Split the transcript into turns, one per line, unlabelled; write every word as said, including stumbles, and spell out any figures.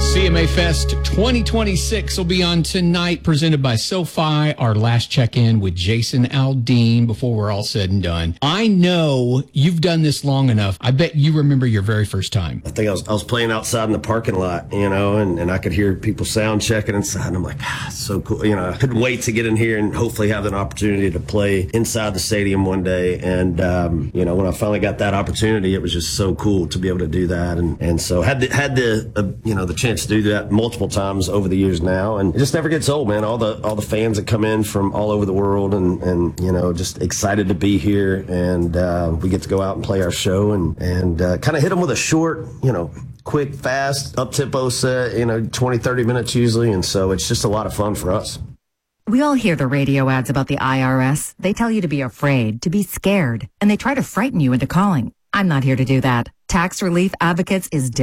C M A Fest twenty twenty-six will be on tonight, presented by SoFi. Our last check-in with Jason Aldean before we're all said and done. I know you've done this long enough. I bet you remember your very first time.
I think I was I was playing outside in the parking lot, you know, and, and I could hear people sound checking inside. And I'm like, ah, it's so cool. You know, I couldn't wait to get in here and hopefully have an opportunity to play inside the stadium one day. And, um, you know, when I finally got that opportunity, it was just so cool to be able to do that. And, and so had the, had the, uh, you know, the chance to do that multiple times over the years now. And it just never gets old, man. All the, all the fans that come in from all over the world and, and, you know, just excited to be here. And, uh, we get to go out and play our show and, and, uh, kind of hit them with a short, you know, quick, fast, up-tempo set, you know, twenty, thirty minutes usually. And so it's just a lot of fun for us.
We all hear the radio ads about the I R S. They tell you to be afraid, to be scared, and they try to frighten you into calling. I'm not here to do that. Tax Relief Advocates is